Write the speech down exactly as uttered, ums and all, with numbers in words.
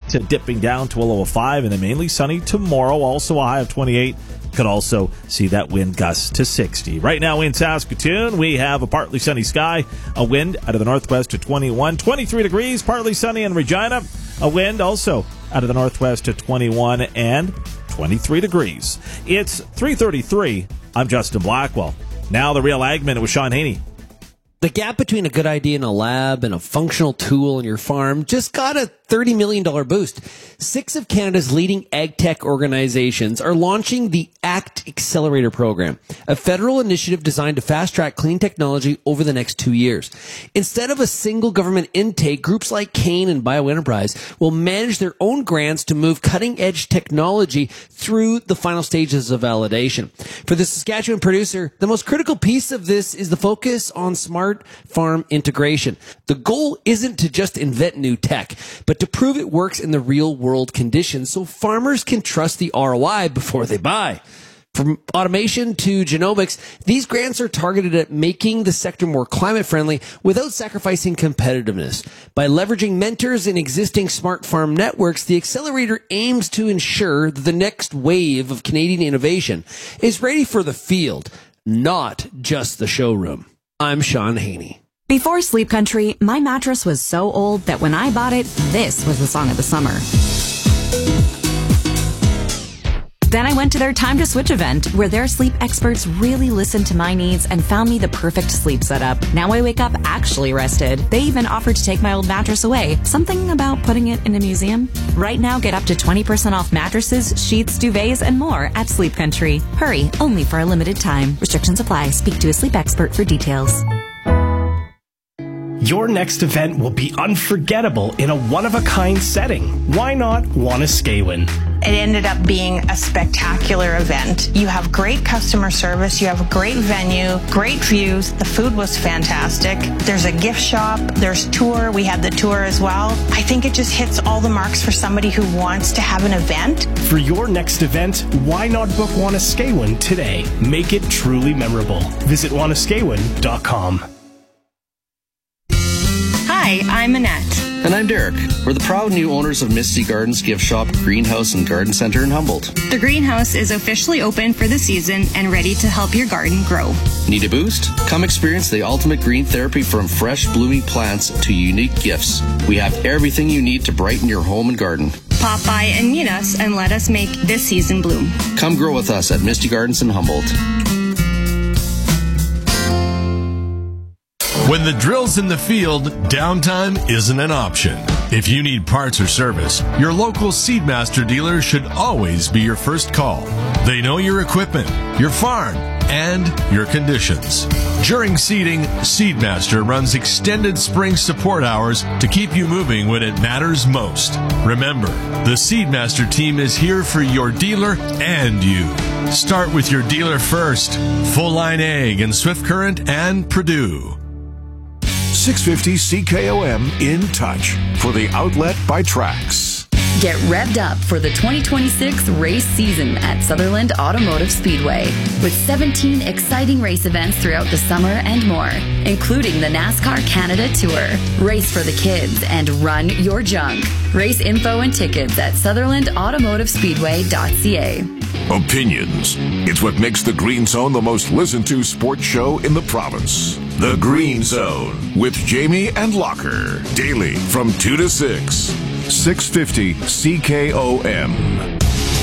tonight, uh, dipping down to a low of five, and then mainly sunny tomorrow, also a high of twenty-eight. Could also see that wind gust to sixty. Right now in Saskatoon, we have a partly sunny sky, a wind out of the northwest to twenty-one, twenty-three degrees, partly sunny in Regina, a wind also out of the northwest to twenty-one and twenty-three degrees. It's three thirty-three. I'm Justin Blackwell. Now the Real Ag Minute with Sean Haney. The gap between a good idea in a lab and a functional tool in your farm just got a thirty million dollars boost. Six of Canada's leading ag tech organizations are launching the ACT Accelerator Program, a federal initiative designed to fast-track clean technology over the next two years. Instead of a single government intake, groups like Kane and BioEnterprise will manage their own grants to move cutting-edge technology through the final stages of validation. For the Saskatchewan producer, the most critical piece of this is the focus on smart farm integration. The goal isn't to just invent new tech, but to prove it works in the real world conditions so farmers can trust the R O I before they buy. From automation to genomics, these grants are targeted at making the sector more climate friendly without sacrificing competitiveness. By leveraging mentors in existing smart farm networks, the accelerator aims to ensure that the next wave of Canadian innovation is ready for the field, not just the showroom. I'm Sean Haney. Before Sleep Country, my mattress was so old that when I bought it, this was the song of the summer. Then I went to their Time to Switch event, where their sleep experts really listened to my needs and found me the perfect sleep setup. Now I wake up actually rested. They even offered to take my old mattress away. Something about putting it in a museum? Right now, get up to twenty percent off mattresses, sheets, duvets, and more at Sleep Country. Hurry, only for a limited time. Restrictions apply. Speak to a sleep expert for details. Your next event will be unforgettable in a one-of-a-kind setting. Why not Wanuskewin? It ended up being a spectacular event. You have great customer service, you have a great venue, great views, the food was fantastic. There's a gift shop, there's tour, we had the tour as well. I think it just hits all the marks for somebody who wants to have an event. For your next event, why not book Wanuskewin today? Make it truly memorable. Visit wanuskewin dot com. Hi, I'm Annette. And I'm Derek. We're the proud new owners of Misty Gardens Gift Shop, Greenhouse, and Garden Center in Humboldt. The greenhouse is officially open for the season and ready to help your garden grow. Need a boost? Come experience the ultimate green therapy, from fresh blooming plants to unique gifts. We have everything you need to brighten your home and garden. Pop by and meet us and let us make this season bloom. Come grow with us at Misty Gardens in Humboldt. When the drill's in the field, downtime isn't an option. If you need parts or service, your local Seedmaster dealer should always be your first call. They know your equipment, your farm, and your conditions. During seeding, Seedmaster runs extended spring support hours to keep you moving when it matters most. Remember, the Seedmaster team is here for your dealer and you. Start with your dealer first. Full Line Ag and Swift Current and Purdue. six fifty C K O M in touch for the outlet by Trax. Get revved up for the twenty twenty-six race season at Sutherland Automotive Speedway with seventeen exciting race events throughout the summer and more, including the NASCAR Canada Tour. Race for the kids and run your junk. Race info and tickets at sutherland automotive speedway dot c a. Opinions. It's what makes the Green Zone the most listened to sports show in the province. The Green Zone with Jamie and Locker. Daily from two to six. six fifty C K O M.